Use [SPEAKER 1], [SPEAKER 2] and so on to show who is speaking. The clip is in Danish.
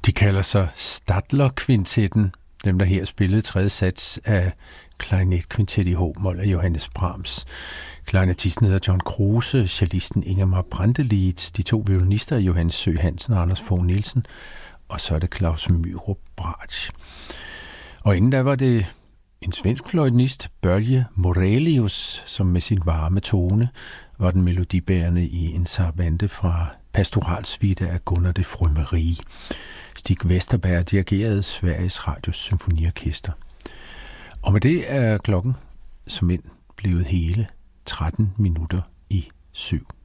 [SPEAKER 1] De kalder sig Stadler-kvintetten, dem der her spillede tredje sats af klarinetkvintet i H-mol af Johannes Brahms. Klarinettisten hedder John Kruse, cellisten Ingemar Brantelid, de to violinister Johannes Søe Hansen og Anders Fogh Nielsen, og så er det Klaus Myrup Brač. Og inden da var det en svensk fløjtenist, Börje Morelius, som med sin varme tone var den melodibærende i en sarabande fra Pastoralsuite af Gunnar de Frømmerie. Stig Westerberg dirigerede Sveriges Radios Symfoniorkester. Og med det er klokken som ind blevet hele 13 minutter i 7.